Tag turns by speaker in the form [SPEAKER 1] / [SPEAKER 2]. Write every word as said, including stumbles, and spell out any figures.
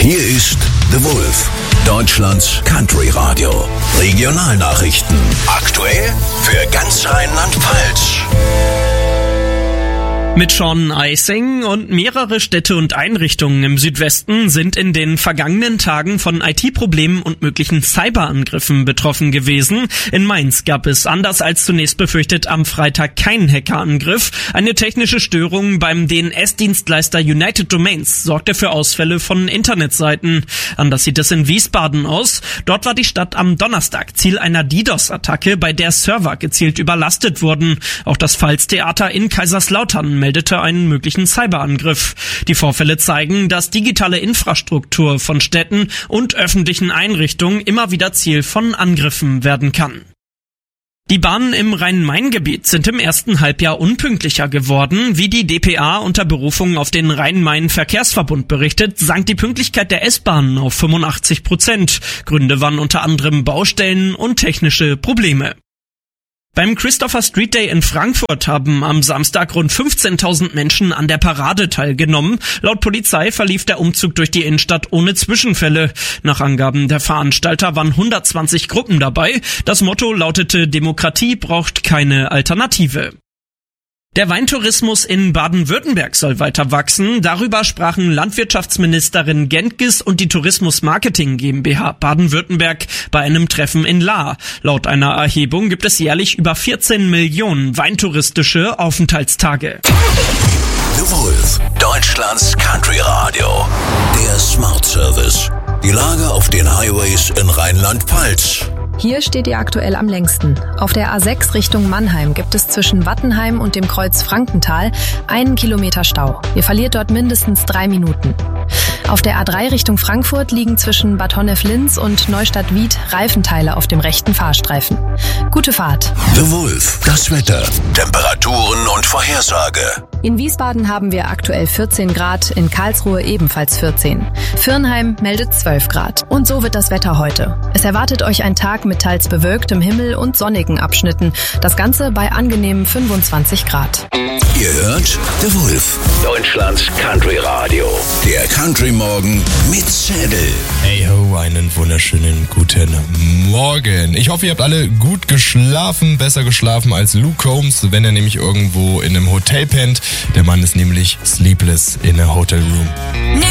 [SPEAKER 1] Hier ist The Wolf, Deutschlands Country Radio. Regionalnachrichten. Aktuell für ganz Rheinland-Pfalz.
[SPEAKER 2] Mit Sean Eising und mehrere Städte und Einrichtungen im Südwesten sind in den vergangenen Tagen von I T-Problemen und möglichen Cyberangriffen betroffen gewesen. In Mainz gab es, anders als zunächst befürchtet, am Freitag keinen Hackerangriff. Eine technische Störung beim D N S-Dienstleister United Domains sorgte für Ausfälle von Internetseiten. Anders sieht es in Wiesbaden aus. Dort war die Stadt am Donnerstag Ziel einer DDoS-Attacke, bei der Server gezielt überlastet wurden. Auch das Pfalztheater in Kaiserslautern meldete einen möglichen Cyberangriff. Die Vorfälle zeigen, dass digitale Infrastruktur von Städten und öffentlichen Einrichtungen immer wieder Ziel von Angriffen werden kann. Die Bahnen im Rhein-Main-Gebiet sind im ersten Halbjahr unpünktlicher geworden. Wie die D P A unter Berufung auf den Rhein-Main-Verkehrsverbund berichtet, sank die Pünktlichkeit der S-Bahnen auf fünfundachtzig Prozent. Gründe waren unter anderem Baustellen und technische Probleme. Beim Christopher Street Day in Frankfurt haben am Samstag rund fünfzehntausend Menschen an der Parade teilgenommen. Laut Polizei verlief der Umzug durch die Innenstadt ohne Zwischenfälle. Nach Angaben der Veranstalter waren hundertzwanzig Gruppen dabei. Das Motto lautete: Demokratie braucht keine Alternative. Der Weintourismus in Baden-Württemberg soll weiter wachsen. Darüber sprachen Landwirtschaftsministerin Gentges und die Tourismus Marketing GmbH Baden-Württemberg bei einem Treffen in Lahr. Laut einer Erhebung gibt es jährlich über vierzehn Millionen weintouristische Aufenthaltstage.
[SPEAKER 1] The Wolf, Deutschlands Country Radio. Der Smart Service. Die Lage auf den Highways in Rheinland-Pfalz.
[SPEAKER 3] Hier steht ihr aktuell am längsten. Auf der A sechs Richtung Mannheim gibt es zwischen Wattenheim und dem Kreuz Frankenthal einen Kilometer Stau. Ihr verliert dort mindestens drei Minuten. Auf der A drei Richtung Frankfurt liegen zwischen Bad Honnef-Linz und Neustadt-Wied Reifenteile auf dem rechten Fahrstreifen. Gute Fahrt.
[SPEAKER 1] The Wolf, das Wetter, Temperaturen und Vorhersage.
[SPEAKER 3] In Wiesbaden haben wir aktuell vierzehn Grad, in Karlsruhe ebenfalls vierzehn. Firnheim meldet zwölf Grad. Und so wird das Wetter heute. Es erwartet euch ein Tag mit teils bewölktem Himmel und sonnigen Abschnitten. Das Ganze bei angenehmen fünfundzwanzig Grad.
[SPEAKER 1] Ihr hört The Wolf, Deutschlands Country Radio. Der Country Morgen mit Zedel.
[SPEAKER 4] Hey ho, einen wunderschönen guten Morgen. Ich hoffe, ihr habt alle gut geschlafen, besser geschlafen als Luke Combs, wenn er nämlich irgendwo in einem Hotel pennt. Der Mann ist nämlich sleepless in a hotel room.